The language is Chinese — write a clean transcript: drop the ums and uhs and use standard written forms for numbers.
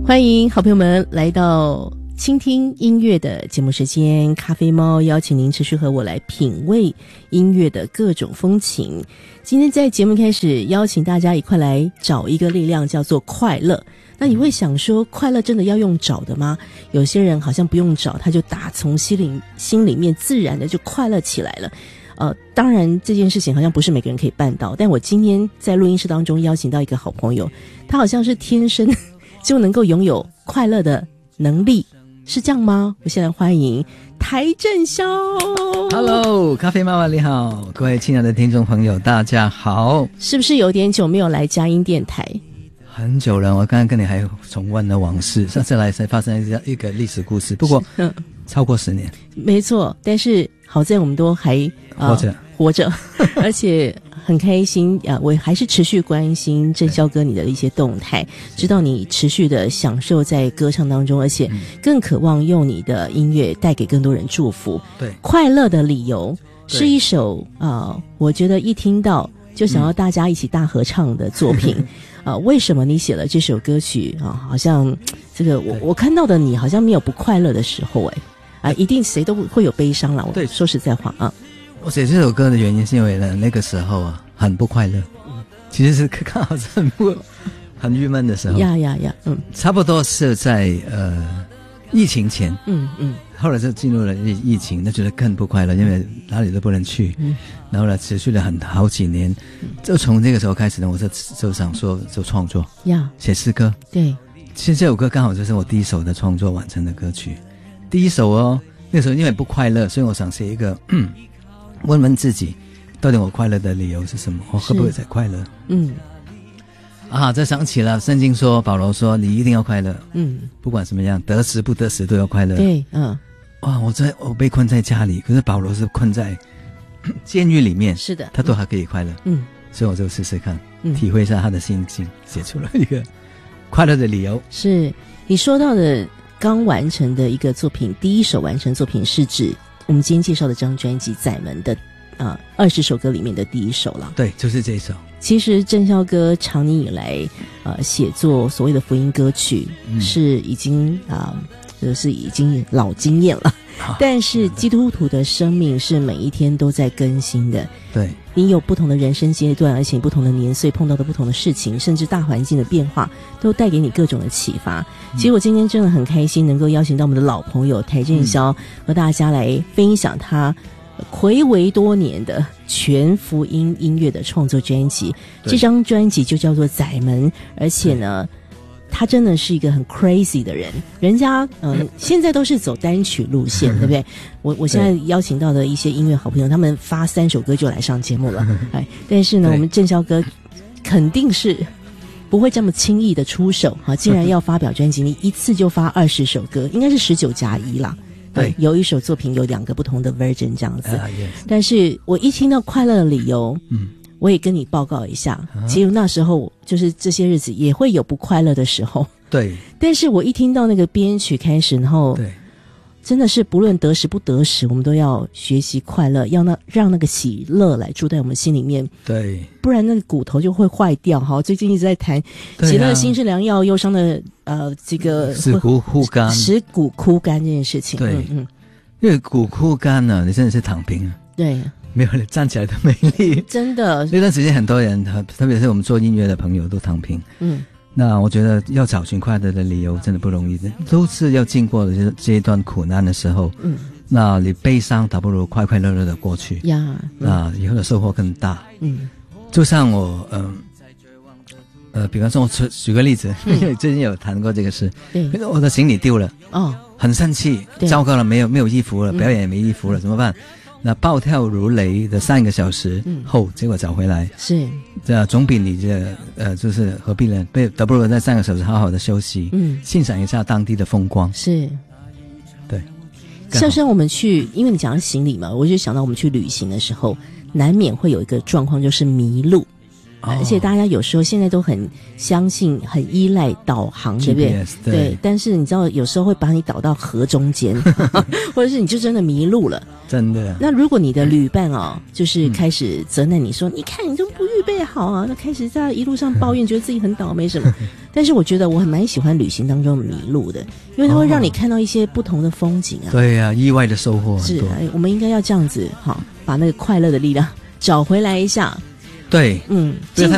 欢迎好朋友们来到倾听音乐的节目时间，咖啡猫邀请您持续和我来品味音乐的各种风情。今天在节目开始邀请大家一块来找一个力量，叫做快乐。那你会想说，快乐真的要用找的吗？有些人好像不用找，他就打从心里面自然的就快乐起来了。当然这件事情好像不是每个人可以办到，但我今天在录音室当中邀请到一个好朋友，他好像是天生就能够拥有快乐的能力，是这样吗？我现在欢迎台正宵。 Hello， 咖啡妈妈你好，各位亲爱的听众朋友大家好。 是不是有点久没有来佳音电台？ 很久了，我刚刚跟你还重温了往事，上次来才发生一个历史故事，不过超过10年。 没错，但是好在我们都还活着而且很开心我还是持续关心正宵哥你的一些动态，知道你持续的享受在歌唱当中，而且更渴望用你的音乐带给更多人祝福。 对， 快乐的理由是一首我觉得一听到就想要大家一起大合唱的作品为什么你写了这首歌曲好像这个我看到的你好像没有不快乐的时候一定谁都会有悲伤啦。对，说实在话我写这首歌的原因是因为呢那个时候很不快乐，其实是刚好是很郁闷的时候差不多是在疫情前后来就进入了疫情，那觉得更不快乐，因为哪里都不能去然后呢持续了好几年就从那个时候开始呢，我就想说就创作写诗歌。对，其实这首歌刚好就是我第一首的创作完成的歌曲，第一首那时候因为不快乐，所以我想写一个问问自己到底我快乐的理由是什么，我会不会再快乐。这想起了圣经说，保罗说你一定要快乐不管什么样，得时不得时都要快乐。对我被困在家里，可是保罗是困在监狱里面，是的，他都还可以快乐所以我就试试看体会一下他的心境，写出了一个快乐的理由。是你说到的刚完成的一个作品，第一首完成作品是指我们今天介绍的这张专辑《载门》的20首歌里面的第一首了。对，就是这一首。其实正宵哥长年以来写作所谓的福音歌曲是已经就是已经老经验了但是基督徒的生命是每一天都在更新的。对，你有不同的人生阶段，而且不同的年岁碰到的不同的事情，甚至大环境的变化都带给你各种的启发。其实我今天真的很开心能够邀请到我们的老朋友台正宵和大家来分享他睽违多年的全福音音乐的创作专辑。这张专辑就叫做《载门》，而且呢他真的是一个很 crazy 的人，人家现在都是走单曲路线对不对？我现在邀请到的一些音乐好朋友，他们发3首歌就来上节目了但是呢我们正宵哥肯定是不会这么轻易的出手既然要发表专辑，你一次就发20首歌，应该是19+1啦。对，有一首作品有2个不同的 version 这样子但是我一听到快乐的理由我也跟你报告一下其实那时候就是这些日子也会有不快乐的时候。对，但是我一听到那个编曲开始，然后对真的是不论得时不得时，我们都要学习快乐，要让那个喜乐来住在我们心里面。对，不然那个骨头就会坏掉最近一直在谈喜乐心是良药，忧伤的这个使骨枯干这件事情。对因为骨枯干呢你真的是躺平对，没有人站起来的魅力真的。那段时间很多人特别是我们做音乐的朋友都躺平那我觉得要找寻快乐的理由真的不容易的，都是要经过的这一段苦难的时候那你悲伤倒不如快快乐乐的过去那以后的收获更大就像我比方说我举个例子因为最近有谈过这个事我的行李丢了很生气，糟糕了，没有衣服了表演也没衣服了怎么办？那暴跳如雷的3个小时后结果找回来是这总比你就是何必呢？倒不如在3个小时好好的休息欣赏一下当地的风光。是对，像我们去，因为你讲到行李嘛，我就想到我们去旅行的时候难免会有一个状况就是迷路而且大家有时候现在都很相信很依赖导航对不对？对，但是你知道有时候会把你导到河中间或者是你就真的迷路了真的。那如果你的旅伴就是开始责难你说你看你都不预备好那开始在一路上抱怨觉得自己很倒霉什么但是我觉得我很蛮喜欢旅行当中迷路的，因为它会让你看到一些不同的风景啊。 对啊，意外的收获很多。 是，我们应该要这样子，好，把那个快乐的力量找回来一下。 对，